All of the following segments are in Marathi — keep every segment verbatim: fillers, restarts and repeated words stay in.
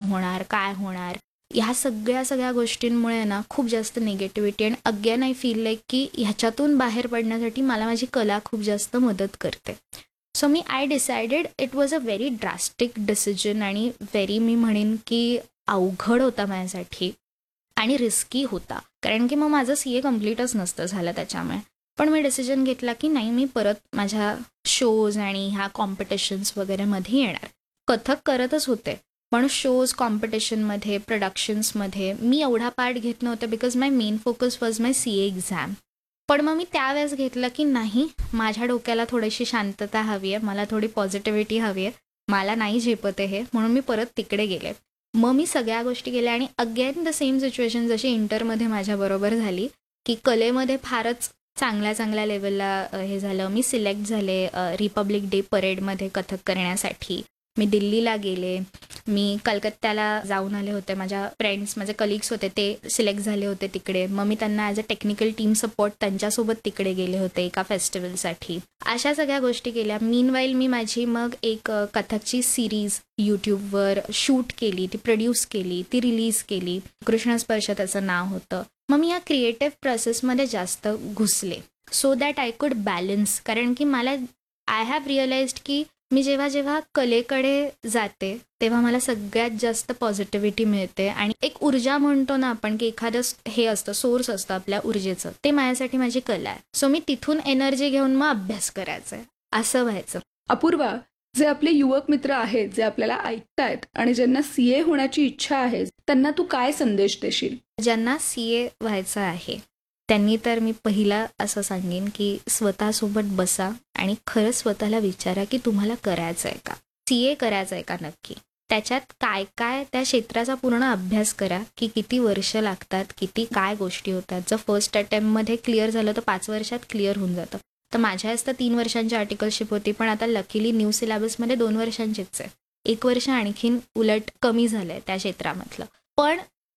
होणार, काय होणार, ह्या सगळ्या सगळ्या गोष्टींमुळे ना खूप जास्त निगेटिव्हिटी. आणि अगेन आय फील लाईक की ह्याच्यातून बाहेर पडण्यासाठी मला माझी कला खूप जास्त मदत करते. So me I decided, it was a very drastic decision आणि व्हेरी मी म्हणेन की अवघड होता माझ्यासाठी आणि रिस्की होता, कारण की मग माझं सी ए कम्प्लीटच नसतं झालं त्याच्यामुळे. पण मी डिसिजन घेतला की नाही, मी परत माझ्या शोज आणि ह्या कॉम्पिटिशन्स वगैरेमध्ये येणार. कथक करतच होते, पण शोज, कॉम्पिटिशनमध्ये, प्रोडक्शन्समध्ये मी एवढा पार्ट घेत नव्हते because my main focus was my C A exam. पण मग मी त्यावेळेस घेतलं की नाही, माझ्या डोक्याला थोडीशी शांतता हवी आहे, मला थोडी पॉझिटिव्हिटी हवी आहे, मला नाही झेपत आहे हे, म्हणून मी परत तिकडे गेले. मग मी सगळ्या गोष्टी केल्या आणि अगेन द सेम सिच्युएशन जशी इंटरमध्ये माझ्याबरोबर झाली की कलेमध्ये फारच चांगल्या चांगल्या लेवलला हे झालं. मी सिलेक्ट झाले रिपब्लिक डे परेडमध्ये कथक करण्यासाठी. मी दिल्लीला गेले, मी कलकत्त्याला जाऊन आले होते, माझ्या फ्रेंड्स, माझे कलिग्स होते ते सिलेक्ट झाले होते तिकडे. मग मी त्यांना as a technical team support त्यांच्यासोबत तिकडे गेले होते एका फेस्टिवलसाठी. अशा सगळ्या गोष्टी केल्या. मीनवाईल मी माझी मग एक कथकची सिरीज यूट्यूबवर शूट केली, ती प्रोड्यूस केली, ती रिलीज केली. कृष्णस्पर्श त्याचं नाव होतं. मग मी या क्रिएटिव्ह प्रोसेसमध्ये जास्त घुसले so that I could balance. कारण की मला आय हॅव रिअलाइज्ड की मी जेव्हा जेव्हा कलेकडे जाते तेव्हा मला सगळ्यात जास्त पॉझिटिव्हिटी मिळते आणि एक ऊर्जा म्हणतो ना आपण की एखादं हे असतं, सोर्स असतं आपल्या ऊर्जेचं, ते माझ्यासाठी माझी कला आहे. सो मी तिथून एनर्जी घेऊन मग अभ्यास करायचा आहे, असं व्हायचं. अपूर्वा, जे आपले युवक मित्र आहेत, जे आपल्याला ऐकतायत आणि ज्यांना सीए होण्याची इच्छा आहे, त्यांना तू काय संदेश देशील? ज्यांना सीए व्हायचं आहे त्यांनी तर मी पहिला असं सांगेन की स्वतःसोबत बसा आणि खरंच स्वतःला विचारा की तुम्हाला करायचं आहे का, सीए करायचं आहे का नक्की. त्याच्यात काय काय त्या क्षेत्राचा पूर्ण अभ्यास करा की किती वर्ष लागतात, किती काय गोष्टी होतात. जर फर्स्ट अटेम्प्टमध्ये क्लिअर झालं तर पाच वर्षात क्लिअर होऊन जातं. तर माझ्या तर तीन वर्षांची आर्टिकलशिप होती, पण आता लकीली न्यू सिलेबसमध्ये दोन वर्षांचीच आहे. एक वर्ष आणखीन उलट कमी झालं आहे त्या क्षेत्रामधलं. पण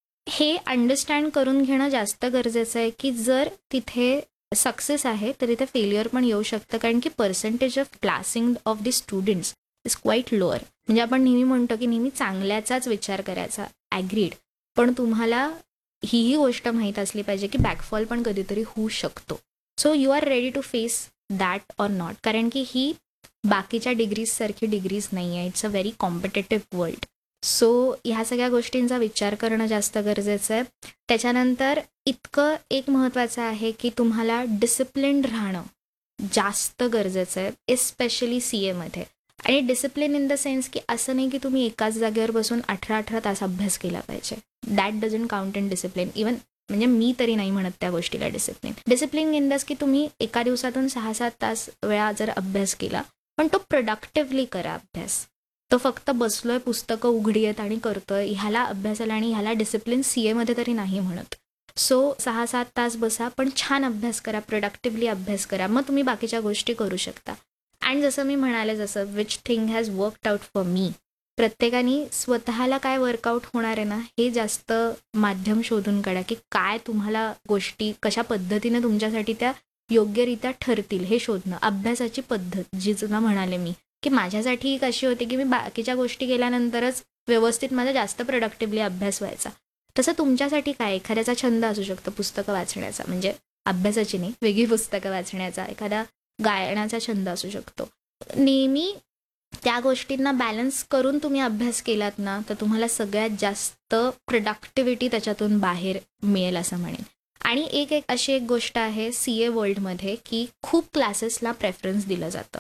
हे अंडरस्टँड करून घेणं जास्त गरजेचं आहे की जर तिथे सक्सेस आहे तर तिथे फेल्युअर पण येऊ शकतं, कारण की percentage of classing of the students is quite lower. म्हणजे आपण नेहमी म्हणतो की नेहमी चांगल्याचाच विचार करायचा, ॲग्रीड, पण तुम्हाला हीही गोष्ट माहीत असली पाहिजे की बॅकफॉल पण कधीतरी होऊ शकतो. So you R ready to face that or not, कारण की ही बाकीच्या डिग्रीजसारखी डिग्रीज नाही आहे. It's a very competitive world. So ह्या सगळ्या गोष्टींचा विचार करणं जास्त गरजेचं आहे. त्याच्यानंतर इतकं एक महत्त्वाचं आहे की तुम्हाला डिसिप्लिन्ड राहणं जास्त गरजेचं आहे, एस्पेशली सी एमध्ये. आणि डिसिप्लिन इन द सेन्स की असं नाही की तुम्ही एकाच जागेवर बसून अठरा अठरा तास अभ्यास केला पाहिजे. That doesn't count in discipline. Even म्हणजे मी तरी नाही म्हणत त्या गोष्टीला डिसिप्लिन. डिसिप्लिन इन दस की तुम्ही एका दिवसातून सहा सात तास वेळा जर अभ्यास केला, पण तो प्रोडक्टिव्हली करा अभ्यास. तो फक्त बसलोय, पुस्तकं उघडी आहेत आणि करतोय, ह्याला अभ्यासाला आणि ह्याला डिसिप्लिन सी एमध्ये तरी नाही म्हणत. सो सहा सात तास बसा, पण छान अभ्यास करा, प्रोडक्टिव्हली अभ्यास करा, मग तुम्ही बाकीच्या गोष्टी करू शकता. आणि जसं मी म्हणाले, जसं which thing has worked out for me, प्रत्येकाने स्वतःला काय वर्कआउट होणार आहे ना हे जास्त माध्यम शोधून काढा की काय तुम्हाला गोष्टी कशा पद्धतीने तुमच्यासाठी त्या योग्यरित्या ठरतील हे शोधणं. अभ्यासाची पद्धत जी तुला म्हणाले मी की माझ्यासाठी कशी होती की मी बाकीच्या गोष्टी केल्यानंतरच व्यवस्थित माझा जास्त प्रोडक्टिव्हली अभ्यास व्हायचा. तसं तुमच्यासाठी काय, एखाद्याचा छंद असू शकतो पुस्तकं वाचण्याचा, म्हणजे अभ्यासाची नाही, वेगळी पुस्तकं वाचण्याचा, एखादा गायनाचा छंद असू शकतो. नेहमी त्या गोष्टींना बॅलन्स करून तुम्ही अभ्यास केलात ना तर तुम्हाला सगळ्यात जास्त प्रोडक्टिव्हिटी त्याच्यातून बाहेर मिळेल असं म्हणेन. आणि एक एक अशी एक गोष्ट आहे सी ए वर्ल्डमध्ये की खूप क्लासेसला प्रेफरन्स दिलं जातं.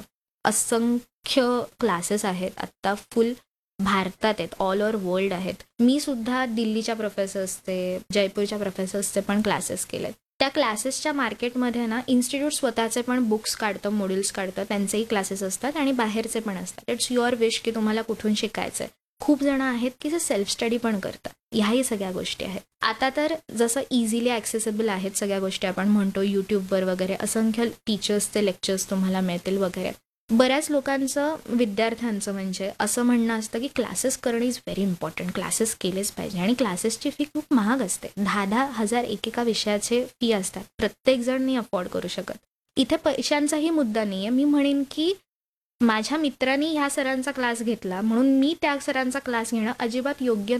असंख्य क्लासेस आहेत आत्ता, फुल भारतात आहेत, ऑल ओव्हर वर्ल्ड आहेत. मी सुद्धा दिल्लीच्या प्रोफेसर्सचे, जयपूरच्या प्रोफेसर्सचे पण क्लासेस केलेत. त्या क्लासेसच्या मार्केटमध्ये ना इन्स्टिट्यूट स्वतःचे पण बुक्स काढतं, मॉड्यूल्स काढतं, त्यांचेही क्लासेस असतात आणि बाहेरचे पण असतात. इट्स युअर विश की तुम्हाला कुठून शिकायचं आहे. खूप जण आहेत की जे सेल्फ स्टडी पण करतात. ह्याही सगळ्या गोष्टी आहेत. आता तर जसं इझिली ॲक्सेसिबल आहेत सगळ्या गोष्टी, आपण म्हणतो यूट्यूबवर वगैरे असंख्य टीचर्सचे लेक्चर्स तुम्हाला मिळतील वगैरे. बऱ्याच लोकांचं, विद्यार्थ्यांचं म्हणजे असं म्हणणं असतं की क्लासेस करणं इज व्हेरी इम्पॉर्टंट, क्लासेस केलेच पाहिजे. आणि क्लासेसची फी खूप महाग असते, दहा दहा हजार एकेका विषयाचे फी असतात, प्रत्येक जण नाही अफोर्ड करू शकत. इथे पैशांचाही मुद्दा नाही आहे. मी म्हणेन की माझ्या मित्रांनी ह्या सरांचा क्लास घेतला म्हणून मी त्या सरांचा क्लास घेणं अजिबात योग्य